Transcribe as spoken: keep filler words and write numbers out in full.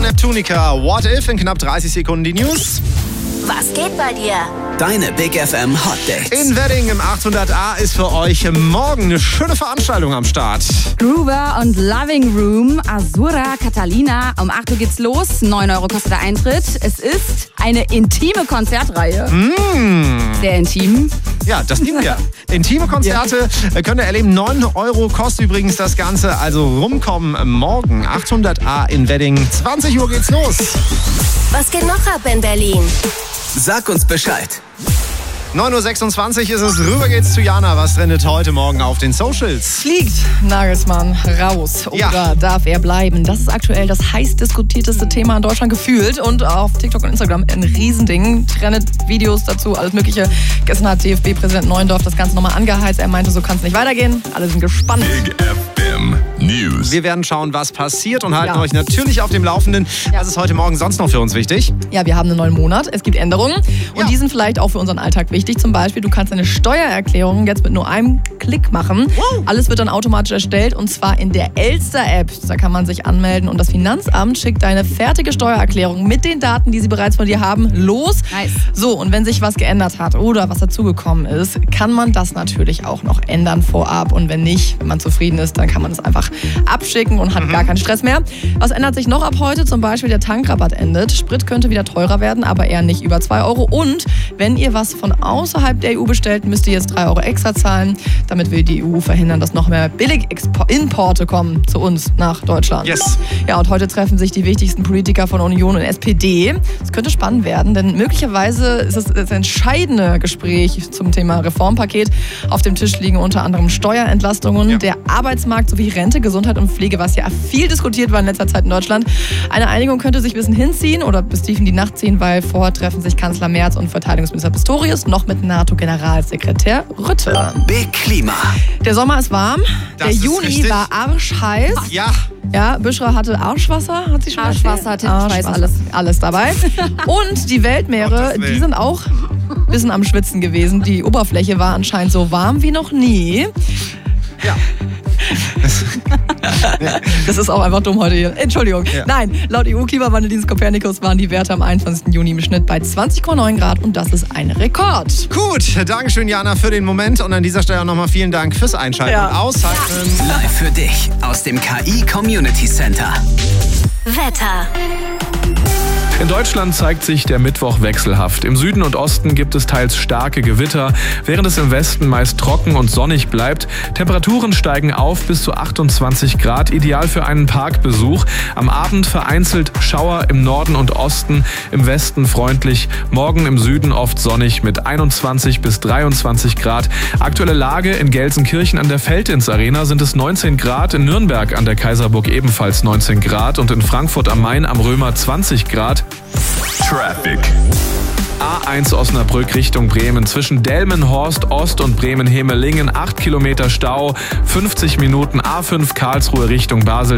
Neptunica. What If in knapp dreißig Sekunden die News. Was geht bei dir? Deine Big F M Hot Dates. In Wedding im achthundert A ist für euch morgen eine schöne Veranstaltung am Start. Groover und Loving Room, Azura, Catalina. Um acht Uhr geht's los. neun Euro kostet der Eintritt. Es ist eine intime Konzertreihe. Mm. Sehr intim. Ja, das lieben wir. Intime Konzerte ja. könnt ihr erleben. neun Euro kostet übrigens das Ganze. Also rumkommen morgen. achthundert A in Wedding. zwanzig Uhr geht's los. Was geht noch ab in Berlin? Sag uns Bescheid. neun Uhr sechsundzwanzig ist es. Rüber geht's zu Jana. Was trendet heute Morgen auf den Socials? Fliegt Nagelsmann raus oder Ja. darf er bleiben? Das ist aktuell das heiß diskutierteste Thema in Deutschland gefühlt und auf TikTok und Instagram ein Riesending. Trendet Videos dazu, alles mögliche. Gestern hat D F B-Präsident Neuendorf das Ganze nochmal angeheizt. Er meinte, so kann es nicht weitergehen. Alle sind gespannt. Big F M News. Wir werden schauen, was passiert und halten Ja. euch natürlich auf dem Laufenden. Was ist heute Morgen sonst noch für uns wichtig? Ja, wir haben einen neuen Monat. Es gibt Änderungen und Ja. die sind vielleicht auch für unseren Alltag wichtig. Zum Beispiel, du kannst deine Steuererklärung jetzt mit nur einem Klick machen. Wow. Alles wird dann automatisch erstellt und zwar in der Elster-App. Da kann man sich anmelden und das Finanzamt schickt deine fertige Steuererklärung mit den Daten, die sie bereits von dir haben, los. Nice. So, und wenn sich was geändert hat oder was dazugekommen ist, kann man das natürlich auch noch ändern vorab. Und wenn nicht, wenn man zufrieden ist, dann kann man es einfach abschicken und hat gar keinen Stress mehr. Was ändert sich noch ab heute? Zum Beispiel der Tankrabatt endet. Sprit könnte wieder teurer werden, aber eher nicht über zwei Euro. Und wenn ihr was von außerhalb der E U bestellt, müsst ihr jetzt drei Euro extra zahlen. Damit will die E U verhindern, dass noch mehr Billig-Importe kommen zu uns nach Deutschland. Yes. Ja, und heute treffen sich die wichtigsten Politiker von Union und S P D. Es könnte spannend werden, denn möglicherweise ist es das entscheidende Gespräch zum Thema Reformpaket. Auf dem Tisch liegen unter anderem Steuerentlastungen, Ja. der Arbeitsmarkt sowie Rente, Gesundheit und Pflege, was ja viel diskutiert war in letzter Zeit in Deutschland. Eine Einigung könnte sich ein bisschen hinziehen oder bis tief in die Nacht ziehen, weil vorher treffen sich Kanzler Merz und Verteidigungsminister Pistorius noch mit NATO-Generalsekretär Rutte. Big Klima. Der Sommer ist warm, Das der ist Juni richtig. war arschheiß. Ja. Ja, Büschra hatte Arschwasser, hat sie schon Arschwasser, erzählt? Tintenschweiß, alles. Alles dabei. Und die Weltmeere, Gottes Willen. die sind auch ein bisschen am Schwitzen gewesen. Die Oberfläche war anscheinend so warm wie noch nie. Ja. Das ist auch einfach dumm heute hier. Entschuldigung. Ja. Nein, laut E U-Klimawandeldienst Copernicus waren die Werte am einundzwanzigsten Juni im Schnitt bei zwanzig Komma neun Grad und das ist ein Rekord. Gut, Dankeschön, Jana, für den Moment. Und an dieser Stelle auch nochmal vielen Dank fürs Einschalten Ja. und Aushalten. Live für dich aus dem K I Community Center. Wetter. In Deutschland zeigt sich der Mittwoch wechselhaft. Im Süden und Osten gibt es teils starke Gewitter, während es im Westen meist trocken und sonnig bleibt. Temperaturen steigen auf bis zu achtundzwanzig Grad, ideal für einen Parkbesuch. Am Abend vereinzelt Schauer im Norden und Osten, im Westen freundlich. Morgen im Süden oft sonnig mit einundzwanzig bis dreiundzwanzig Grad. Aktuelle Lage: in Gelsenkirchen an der Feldins Arena sind es neunzehn Grad, in Nürnberg an der Kaiserburg ebenfalls neunzehn Grad und in Frankfurt am Main am Römer zwanzig Grad. Traffic. A eins Osnabrück Richtung Bremen. Zwischen Delmenhorst Ost und Bremen-Hemelingen acht Kilometer Stau, fünfzig Minuten. A fünf Karlsruhe Richtung Basel.